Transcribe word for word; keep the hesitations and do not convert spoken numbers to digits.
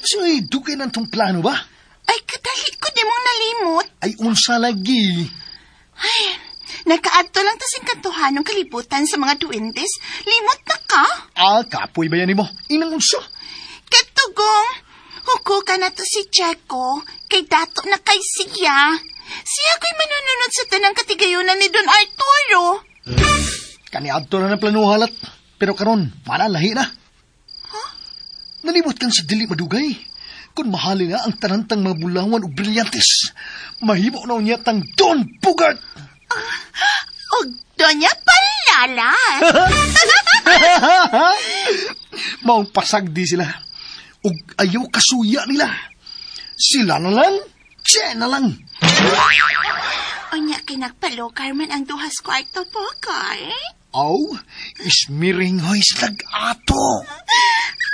So'y dugay ng tong plano ba? Ay, kadali ko di mong nalimot. Ay, unsa lagi. Ay, nakaadto lang tasing kantuhan ng kalibutan sa mga duwendes. Limot na ka? Ah, kapoy ba yan mo? Inang unsa? Katugong, huko ka na to si Checo, kay dato na kay siya. Siya ko'y manununod sa tanang katigayunan ni Don Arturo. Kaniadto na ng planuhalat, pero karon malalahi na. Huh? Nalimot kan si dili madugay. Kung mahali na ang tanantang mga bulangon o brilyantes, mahimo na niya tang Don Bugart. Uh, og Doña Palala. Maong pasagdi sila. Ug ayaw kasuya nila. Sila na lang, siya na lang. Onya kinagpalo, Carmen, ang duhas kwarto po, Carl. Aw, ismiring hoy slag ato.